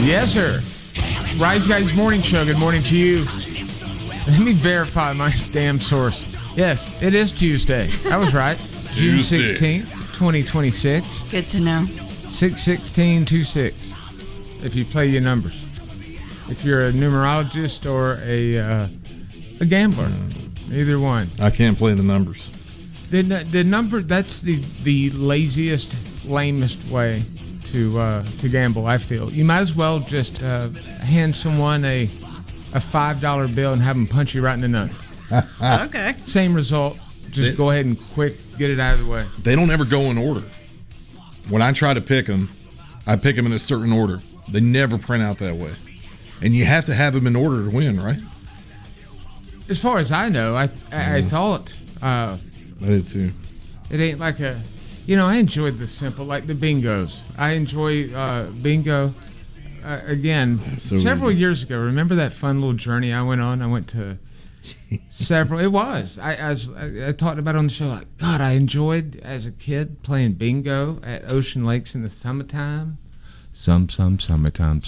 Yes, sir. Rise Guys Morning Show. Good morning to you. Let me verify my damn source. Yes, it is Tuesday. I was right. June 16th, 2026. Good to know. 61626. If you play your numbers. If you're a numerologist or a gambler. Either one. I can't play the numbers. The number, that's the laziest, lamest way to gamble, I feel. You might as well just hand someone a $5 bill and have them punch you right in the nuts. Okay. Same result. Just go ahead and quick get it out of the way. They don't ever go in order. When I try to pick them, I pick them in a certain order. They never print out that way. And you have to have them in order to win, right? As far as I know, I thought... I did too. It ain't like a... I enjoyed the simple, like the bingos. I enjoy bingo. Again, several years ago, remember that fun little journey I went on? I went to several... It was. I talked about it on the show, like, God, I enjoyed, as a kid, playing bingo at Ocean Lakes in the summertime. Summertime, summertime.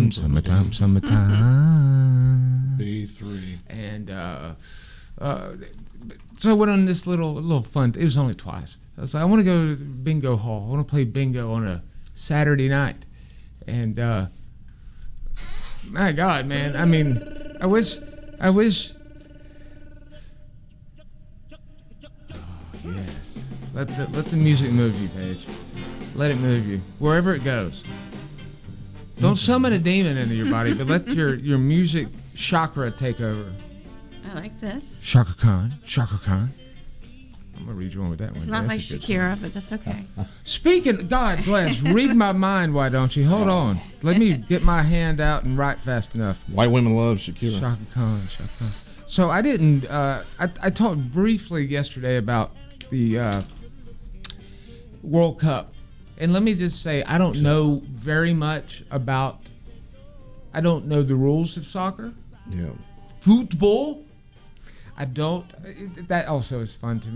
B3. And so I went on this little fun. It was only twice. I was like, I want to go to bingo hall. I want to play bingo on a Saturday night. And my God, man. I mean, I wish. Oh, yes. Let the music move you, Paige. Let it move you wherever it goes. Don't summon a demon into your body, but let your music chakra take over. I like this. Shaka Khan. I'm gonna read you one with that one. It's not like Shakira, but that's okay. Speaking, God bless, read my mind, why don't you? Hold on. Let me get my hand out and write fast enough. White women love Shakira. Shaka Khan. So I didn't, I talked briefly yesterday about the World Cup. And let me just say, I don't know very much about, I don't know the rules of soccer. Yeah. Football. I don't, that also is fun to me.